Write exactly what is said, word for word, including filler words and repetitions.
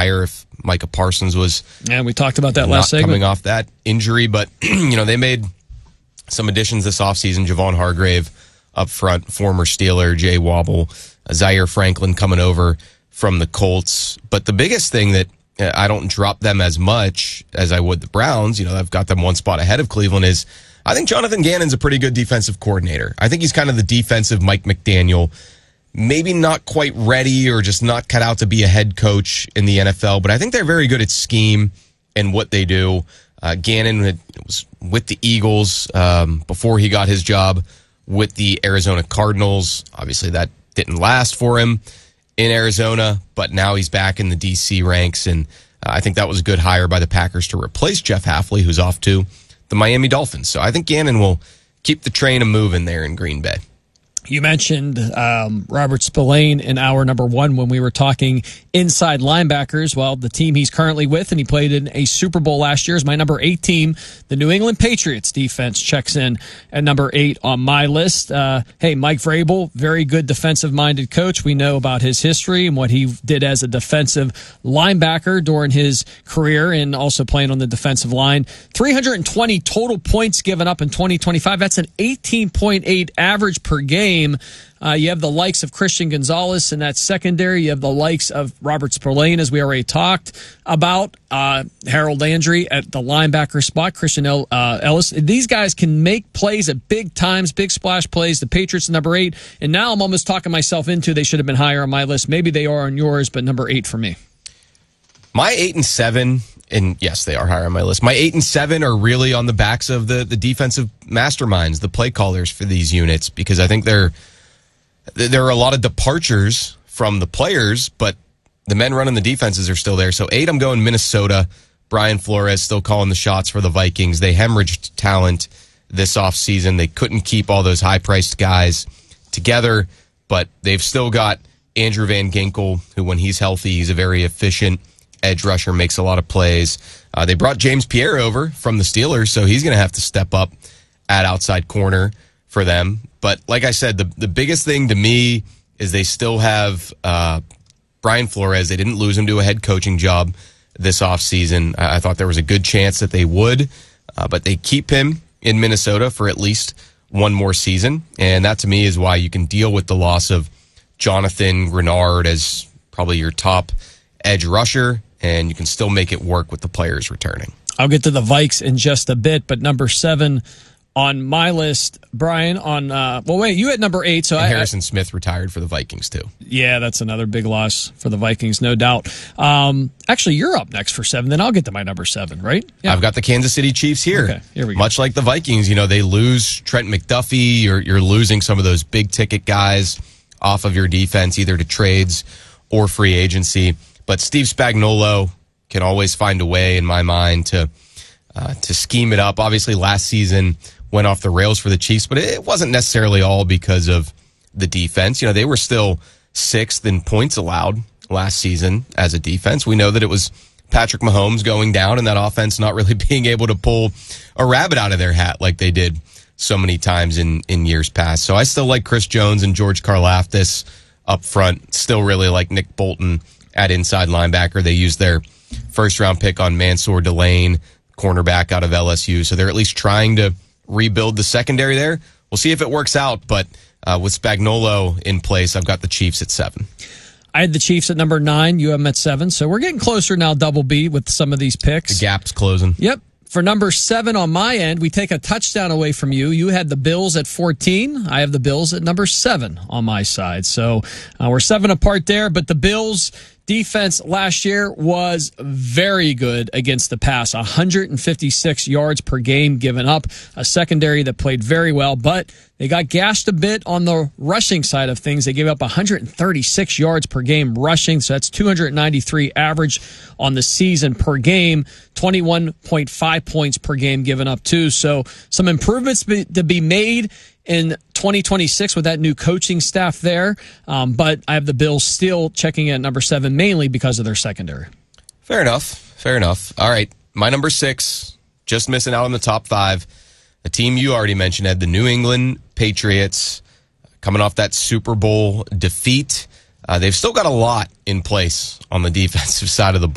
higher if Micah Parsons was yeah, we talked about that not last segment. coming off that injury. But, you know, they made some additions this offseason. Javon Hargrave up front, former Steeler, Jay Wobble, Zaire Franklin coming over from the Colts. But the biggest thing that uh, I don't drop them as much as I would the Browns, you know, I've got them one spot ahead of Cleveland, is I think Jonathan Gannon's a pretty good defensive coordinator. I think he's kind of the defensive Mike McDaniel. Maybe not quite ready or just not cut out to be a head coach in the N F L, but I think they're very good at scheme and what they do. Uh, Gannon had, was with the Eagles um, before he got his job with the Arizona Cardinals. Obviously, that didn't last for him in Arizona, but now he's back in the D C ranks, and uh, I think that was a good hire by the Packers to replace Jeff Hafley, who's off to the Miami Dolphins. So I think Gannon will keep the train a moving there in Green Bay. You mentioned um, Robert Spillane in hour number one when we were talking inside linebackers. Well, the team he's currently with, and he played in a Super Bowl last year, is my number eight team. The New England Patriots defense checks in at number eight on my list. Uh, hey, Mike Vrabel, very good defensive-minded coach. We know about his history and what he did as a defensive linebacker during his career and also playing on the defensive line. three hundred twenty total points given up in twenty twenty-five. That's an eighteen point eight average per game. Uh, you have the likes of Christian Gonzalez in that secondary. You have the likes of Robert Spillane, as we already talked about. Uh, Harold Landry at the linebacker spot. Christian El- uh, Ellis. These guys can make plays at big times, big splash plays. The Patriots number eight. And now I'm almost talking myself into they should have been higher on my list. Maybe they are on yours, but number eight for me. My eight and seven, and yes, they are higher on my list. My eight and seven are really on the backs of the, the defensive masterminds, the play callers for these units, because I think there there are a lot of departures from the players, but the men running the defenses are still there. So eight, I'm going Minnesota. Brian Flores still calling the shots for the Vikings. They hemorrhaged talent this offseason. They couldn't keep all those high-priced guys together, but they've still got Andrew Van Ginkel, who when he's healthy, he's a very efficient edge rusher, makes a lot of plays. Uh, they brought James Pierre over from the Steelers, so he's going to have to step up at outside corner for them. But like I said, the, the biggest thing to me is they still have uh, Brian Flores. They didn't lose him to a head coaching job this offseason. I, I thought there was a good chance that they would, uh, but they keep him in Minnesota for at least one more season. And that, to me, is why you can deal with the loss of Jonathan Grenard as probably your top edge rusher, and you can still make it work with the players returning. I'll get to the Vikes in just a bit, but number seven on my list, Brian, on, uh, well, wait, you had number eight. So and I, Harrison I, Smith retired for the Vikings, too. Yeah, that's another big loss for the Vikings, no doubt. Um, actually, you're up next for seven, then I'll get to my number seven, right? Yeah. I've got the Kansas City Chiefs here. Okay, here we go. Much like the Vikings, you know, they lose Trent McDuffie. You're, you're losing some of those big-ticket guys off of your defense, either to trades or free agency. But Steve Spagnuolo can always find a way, in my mind, to uh, to scheme it up. Obviously, last season went off the rails for the Chiefs, but it wasn't necessarily all because of the defense. You know, they were still sixth in points allowed last season as a defense. We know that it was Patrick Mahomes going down and that offense not really being able to pull a rabbit out of their hat like they did so many times in, in years past. So I still like Chris Jones and George Karlaftis up front. Still really like Nick Bolton at inside linebacker. They used their first-round pick on Mansour Delane, cornerback out of L S U. So they're at least trying to rebuild the secondary there. We'll see if it works out, but uh, with Spagnuolo in place, I've got the Chiefs at seven. I had the Chiefs at number nine. You have them at seven. So we're getting closer now, double B, with some of these picks. The gap's closing. Yep. For number seven on my end, we take a touchdown away from you. You had the Bills at fourteen. I have the Bills at number seven on my side. So uh, we're seven apart there, but the Bills defense last year was very good against the pass. one hundred fifty-six yards per game given up. A secondary that played very well, but they got gashed a bit on the rushing side of things. They gave up one hundred thirty-six yards per game rushing, so that's two hundred ninety-three average on the season per game. twenty-one point five points per game given up, too. So some improvements be, to be made in twenty twenty-six with that new coaching staff there. Um, but I have the Bills still checking in at number seven, mainly because of their secondary. Fair enough. Fair enough. All right. My number six, just missing out on the top five. A team you already mentioned, Ed, the New England Patriots, coming off that Super Bowl defeat. Uh, they've still got a lot in place on the defensive side of the ball.